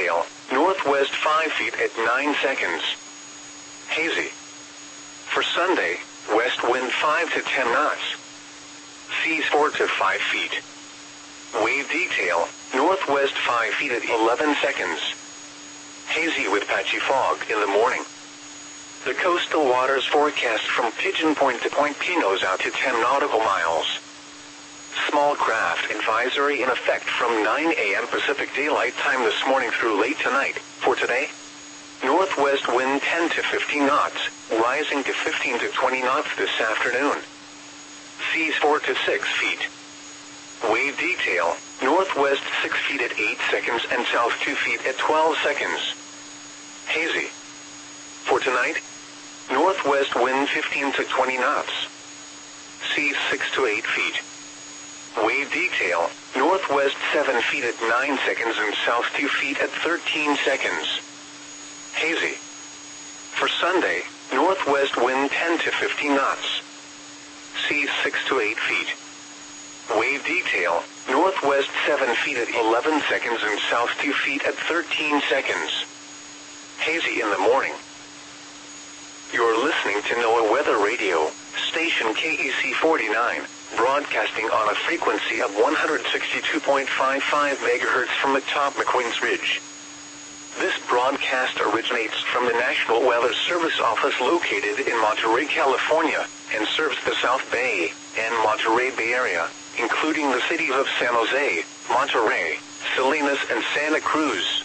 detail, northwest 5 feet at 9 seconds. Hazy. For Sunday, west wind 5 to 10 knots. Seas 4 to 5 feet. Wave detail, northwest 5 feet at 11 seconds. Hazy with patchy fog in the morning. The coastal waters forecast from Pigeon Point to Point Pinos out to 10 nautical miles. Small craft advisory in effect from 9 a.m. Pacific Daylight Time this morning through late tonight. For today, northwest wind 10 to 15 knots, rising to 15 to 20 knots this afternoon. Seas 4 to 6 feet. Wave detail, northwest 6 feet at 8 seconds and south 2 feet at 12 seconds. Hazy. For tonight, northwest wind 15 to 20 knots. Seas 6 to 8 feet. Wave detail, northwest 7 feet at 9 seconds and south 2 feet at 13 seconds. Hazy. For Sunday, northwest wind 10 to 15 knots. Seas 6 to 8 feet. Wave detail, northwest 7 feet at 11 seconds and south 2 feet at 13 seconds. Hazy in the morning. You're listening to NOAA Weather Radio, station KEC 49, broadcasting on a frequency of 162.55 MHz from atop McQueen's Ridge. This broadcast originates from the National Weather Service office located in Monterey, California, and serves the South Bay and Monterey Bay Area, including the cities of San Jose, Monterey, Salinas, and Santa Cruz.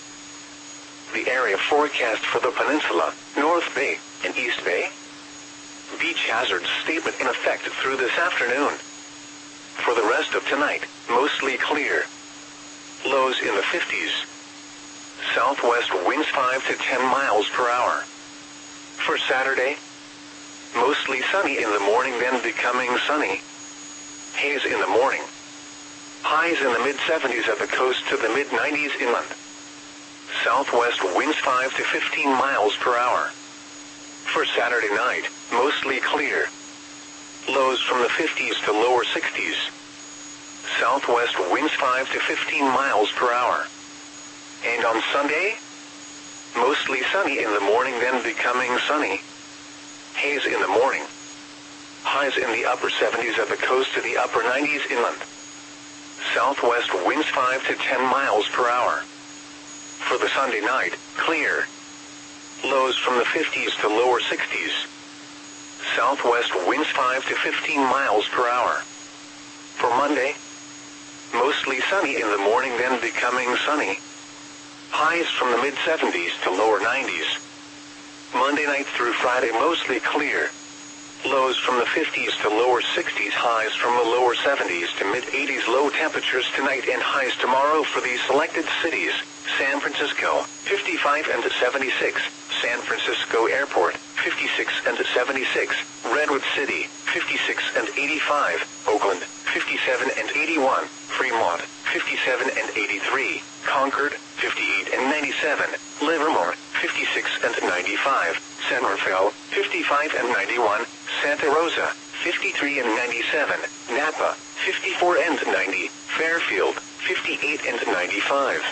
The area forecast for the peninsula, North Bay, and East Bay. Beach hazard statement in effect through this afternoon. For the rest of tonight, mostly clear. Lows in the 50s. Southwest winds 5 to 10 miles per hour. For Saturday, mostly sunny in the morning, then becoming sunny. Haze in the morning. Highs in the mid-70s at the coast to the mid-90s inland. Southwest winds 5 to 15 miles per hour. For Saturday night, mostly clear. Lows from the 50s to lower 60s. Southwest winds 5 to 15 miles per hour. And on Sunday, mostly sunny in the morning, then becoming sunny. Haze in the morning. Highs in the upper 70s at the coast to the upper 90s inland. Southwest winds 5 to 10 miles per hour. For the Sunday night, clear. Lows from the 50s to lower 60s. Southwest winds 5 to 15 miles per hour. For Monday, mostly sunny in the morning, then becoming sunny. Highs from the mid-70s to lower 90s. Monday night through Friday, mostly clear. Lows from the 50s to lower 60s, highs from the lower 70s to mid-80s. Low temperatures tonight and highs tomorrow for these selected cities: San Francisco, 55 and 76, San Francisco Airport, 56 and 76, Redwood City, 56 and 85, Oakland, 57 and 81, Fremont, 57 and 83, Concord, 58 and 97, Livermore, 56 and 95, San Rafael, 55 and 91, Santa Rosa, 53 and 97, Napa, 54 and 90, Fairfield, 58 and 95.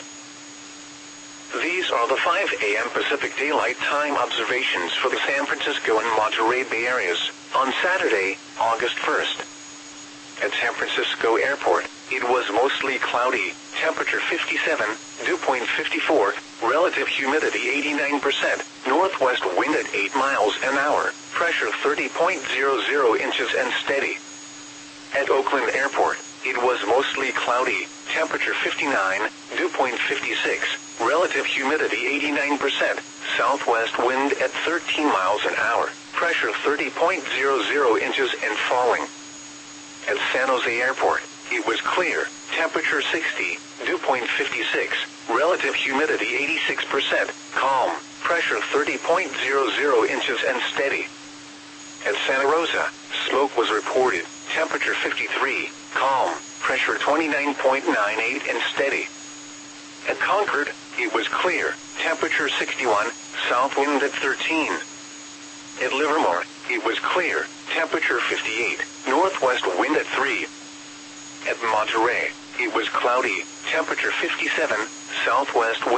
These are the 5 a.m. Pacific Daylight Time observations for the San Francisco and Monterey Bay areas on Saturday, August 1st. At San Francisco Airport, it was mostly cloudy, temperature 57, dew point 54, relative humidity 89%, northwest wind at 8 miles an hour, pressure 30.00 inches and steady. At Oakland Airport, it was mostly cloudy, temperature 59, dew point 56, relative humidity 89%, southwest wind at 13 miles an hour, pressure 30.00 inches and falling. At San Jose Airport, it was clear, temperature 60, dew point 56, relative humidity 86%, calm, pressure 30.00 inches and steady. At Santa Rosa, smoke was reported, temperature 53, calm, pressure 29.98 and steady. At Concord, it was clear, temperature 61, south wind at 13. At Livermore, it was clear, temperature 58, northwest wind at 3. At Monterey, it was cloudy, temperature 57, southwest wind